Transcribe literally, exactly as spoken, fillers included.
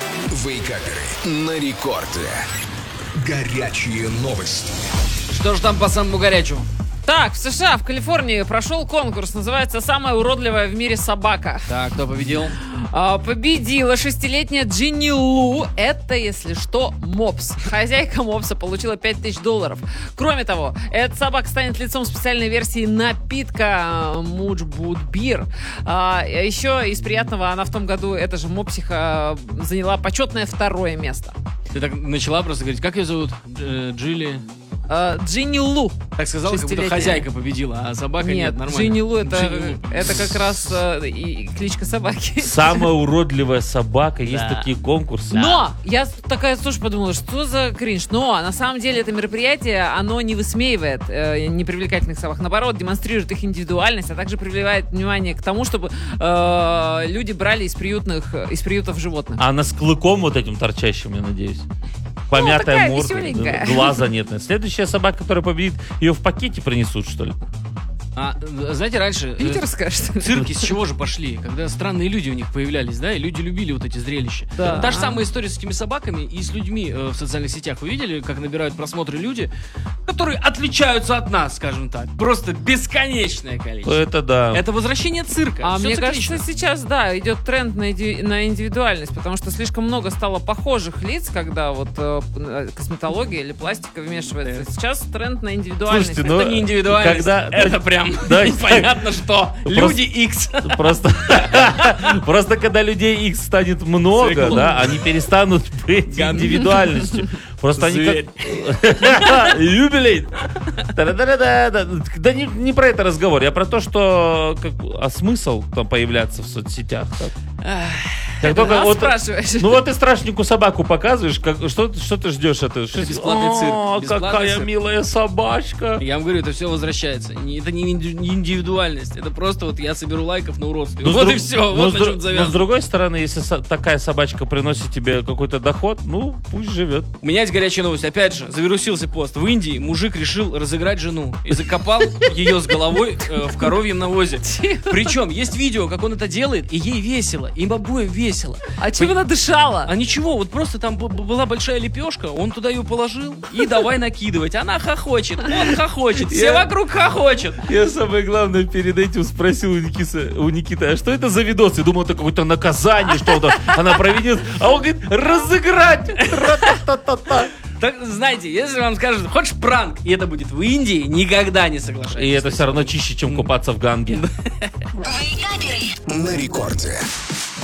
Вейкаперы на рекорде. Горячие новости. Что же там по самому горячему? Так, в США, в Калифорнии прошел конкурс, называется «Самая уродливая в мире собака». Так, кто победил? А, победила шестилетняя Джинни Лу. Это, если что, мопс. Хозяйка мопса получила пять тысяч долларов. Кроме того, эта собака станет лицом специальной версии напитка Мудж Буд Бир. А, еще из приятного, она в том году, эта же мопсиха, заняла почетное второе место. Ты так начала просто говорить, как ее зовут? Дж- Джилли? А, Джинни Лу. Так сказала, как будто хозяйка победила, а собака нет, Нет, нормально. Джинни Лу это, Джинни Лу. это как раз э, и кличка собаки. Самая уродливая собака, есть Да. такие конкурсы. Но я такая тоже подумала, что за кринж. Но на самом деле это мероприятие, оно не высмеивает э, непривлекательных собак. Наоборот, демонстрирует их индивидуальность, а также привлекает внимание к тому, чтобы э, люди брали из приютных, из приютов животных. А она с клыком вот этим торчащим, я надеюсь. Помятая такая морда, веселенькая. глаза нет. Следующая собака, которая победит, ее в пакете принесут, что ли? А, знаете, раньше... э, Питер скажет. Цирки с чего же пошли? Когда странные люди у них появлялись, да, и люди любили вот эти зрелища. Да. Та же самая история с этими собаками и с людьми э, в социальных сетях. Вы видели, как набирают просмотры люди, которые отличаются от нас, скажем так? Просто бесконечное количество. Это да. Это возвращение цирка. А Всё мне циклично. кажется, сейчас, да, идет тренд на, иди- на индивидуальность, потому что слишком много стало похожих лиц, когда вот э, косметология или пластика вмешивается. Сейчас тренд на индивидуальность. Слушайте, ну, Это не индивидуальность, когда- это прям Да, непонятно что. Люди Икс. Просто, просто когда людей X станет много, Циклон. да, они перестанут быть Ган- индивидуальностью. Просто они Зверь. как... Юбилей! Та-да-да-да-да. Да не, не про это разговор, я про то, что... Как... А смысл там появляться в соцсетях? Так? Как только Нас вот- спрашиваешь? Ну вот ты страшнику собаку показываешь, как, что, что ты ждешь? Это, что- Бесплатный цирк, О, бесплатный какая цирк. милая собачка. Я вам говорю, это все возвращается. Не- Это не инди- не индивидуальность. Это просто вот я соберу лайков на уродстве. Ну, с вот друг- и все. но Вот с на друг- чем но с завязано. другой стороны, если со- такая собачка приносит тебе какой-то доход, ну, пусть живет. У меня есть горячая новость. Опять же, завирусился пост. В Индии мужик решил разыграть жену и закопал ее с головой э, в коровьем навозе. Причем есть видео, как он это делает, и ей весело, им обоим весело. А чего она дышала? А ничего, вот просто там б- б- была большая лепешка, он туда ее положил и давай накидывать. Она хохочет, он хохочет, все Я- вокруг хохочет. Я самое главное перед этим спросил у Никиты, у Никиты, а что это за видос? Я думал, это какое-то наказание, что-то она проведет. А он говорит, разыграть! Ра-та-та-та-та. Так, знаете, если вам скажут, хочешь пранк, и это будет в Индии, никогда не соглашайтесь. И это все равно чище, чем купаться в Ганге. На рекорде.